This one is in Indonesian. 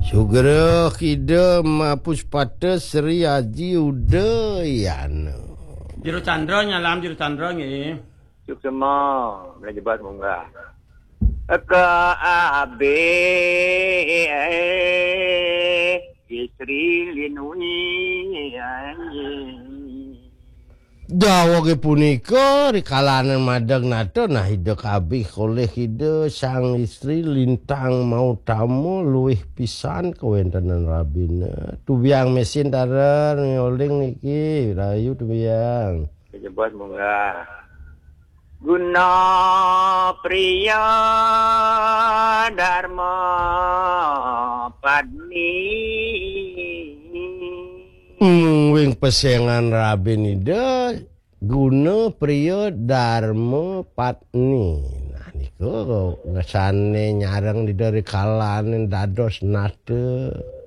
Sugero kide mapus pate Sri Haji Udayana. Juru Chandra nyalam Juru Chandra nggih. Cuk semua melejebat munggah. Eka abe istri linui Dawa ge punika rikalanan madeg nato nah hide kabeh oleh hide sang istri lintang mau tamu luwih pisan kawentanan rabina. Tubiang mesin taren ngoling niki rayu tubiang. melejebat munggah. Guna priya dharma padni Wing pesengan rabin ida guna priya dharma patni. Nah niku ngesane nyareng di dari kalanin dados nate.